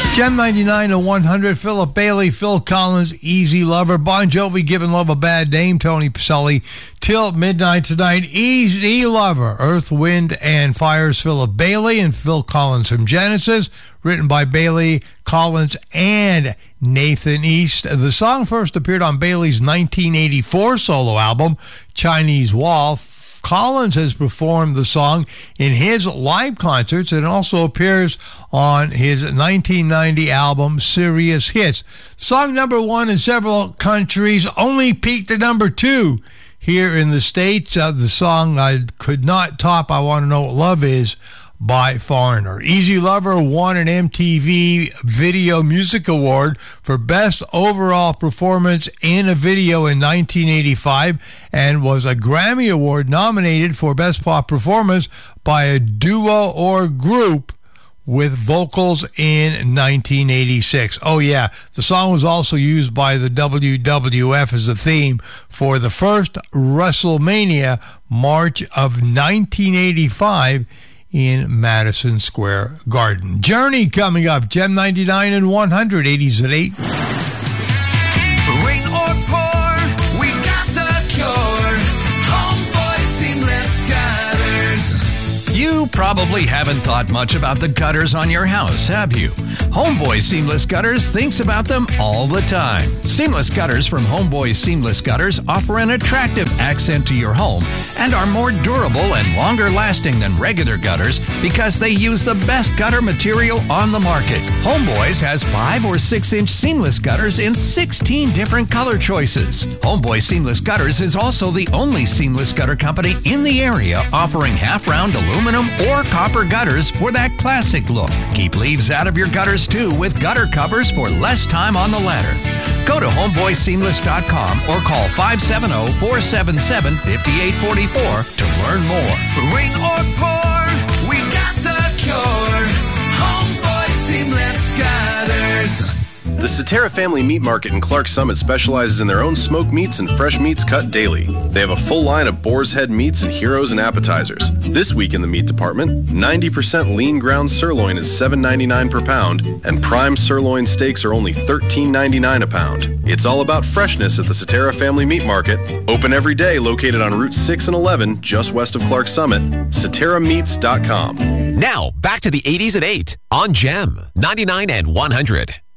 Gem 99 to 100, Philip Bailey, Phil Collins, Easy Lover, Bon Jovi, Giving Love a Bad Name, Tony Pacelli, Till Midnight Tonight, Easy Lover, Earth, Wind, and Fire's Philip Bailey, and Phil Collins from Genesis, written by Bailey, Collins, and Nathan East. The song first appeared on Bailey's 1984 solo album, Chinese Wall. Collins has performed the song in his live concerts and also appears on his 1990 album, Serious Hits. Song number one in several countries, only peaked at number 2 here in the States. The song I could not top, I Want to Know What Love Is, by Foreigner. Easy Lover won an MTV Video Music Award for Best Overall Performance in a Video in 1985 and was a Grammy Award nominated for Best Pop Performance by a Duo or Group with vocals in 1986. Oh yeah, the song was also used by the WWF as a theme for the first WrestleMania, March of 1985, in Madison Square Garden. Journey coming up, Gem 99 and 100, 80s at 8. Rain or pour, we got the cure. Homeboy Seamless Gutters. You probably haven't thought much about the gutters on your house, have you? Homeboy Seamless Gutters thinks about them all the time. Seamless Gutters from Homeboy Seamless Gutters offer an attractive accent to your home and are more durable and longer lasting than regular gutters because they use the best gutter material on the market. Homeboys has 5 or 6 inch seamless gutters in 16 different color choices. Homeboy Seamless Gutters is also the only seamless gutter company in the area offering half-round aluminum or copper gutters for that classic look. Keep leaves out of your gutters too with gutter covers for less time on the ladder. Go to homeboyseamless.com or call 570-477-5844 to learn more. Rain or pour, we got the cure. Homeboy Seamless Gutters. The Cetera Family Meat Market in Clark Summit specializes in their own smoked meats and fresh meats cut daily. They have a full line of boar's head meats and heroes and appetizers. This week in the meat department, 90% lean ground sirloin is $7.99 per pound, and prime sirloin steaks are only $13.99 a pound. It's all about freshness at the Cetera Family Meat Market. Open every day, located on Route 6 and 11, just west of Clark Summit. CeteraMeats.com. Now, back to the 80s at 8 on Gem 99 and 100.